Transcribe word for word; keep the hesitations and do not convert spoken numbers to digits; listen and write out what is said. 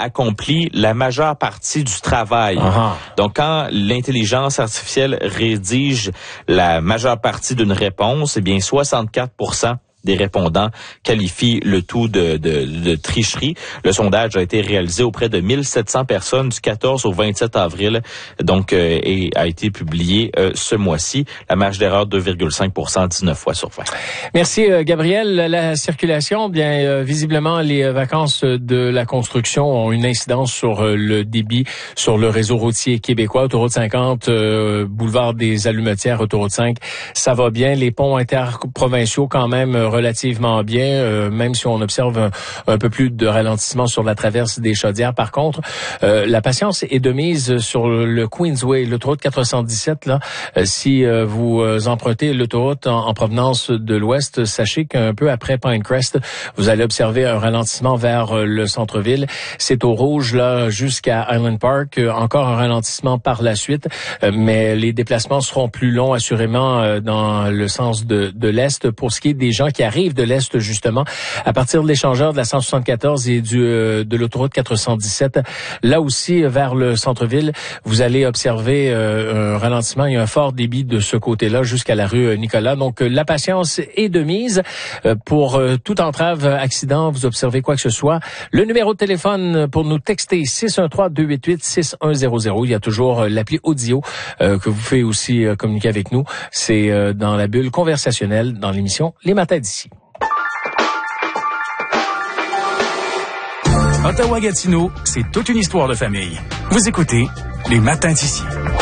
accomplit la majeure partie du travail. Uh-huh. Donc, quand l'intelligence artificielle rédige la majeure partie d'une réponse, eh bien, soixante-quatre pour cent des répondants qualifient le tout de, de, de tricherie. Le sondage a été réalisé auprès de mille sept cents personnes du quatorze au vingt-sept avril, donc euh, et a été publié euh, ce mois-ci. La marge d'erreur deux virgule cinq pour cent, dix-neuf fois sur vingt. Merci euh, Gabriel. La circulation, bien euh, visiblement les vacances de la construction ont une incidence sur euh, le débit sur le réseau routier québécois. Autoroute cinquante, euh, boulevard des Allumetières, autoroute cinq, ça va bien. Les ponts interprovinciaux quand même euh, relativement bien, euh, même si on observe un, un peu plus de ralentissement sur la traverse des Chaudières. Par contre, euh, la patience est de mise sur le Queensway, l'autoroute quatre cent dix-sept. Là, euh, si euh, vous euh, empruntez l'autoroute en, en provenance de l'ouest, sachez qu'un peu après Pinecrest, vous allez observer un ralentissement vers euh, le centre-ville. C'est au rouge là jusqu'à Island Park. Euh, encore un ralentissement par la suite, euh, mais les déplacements seront plus longs assurément euh, dans le sens de, de l'est. Pour ce qui est des gens qui arrivent de l'Est, justement, à partir de l'échangeur de la cent soixante-quatorze et du euh, de l'autoroute quatre cent dix-sept, là aussi, vers le centre-ville, vous allez observer euh, un ralentissement et un fort débit de ce côté-là jusqu'à la rue Nicolas. Donc, euh, la patience est de mise. Euh, pour euh, toute entrave, accident, vous observez quoi que ce soit, le numéro de téléphone pour nous texter, six un trois deux huit huit six un zéro zéro. Il y a toujours euh, l'appli audio euh, que vous pouvez aussi euh, communiquer avec nous. C'est euh, dans la bulle conversationnelle dans l'émission Les Matins d'ici. Ottawa-Gatineau, c'est toute une histoire de famille. Vous écoutez Les Matins d'ici.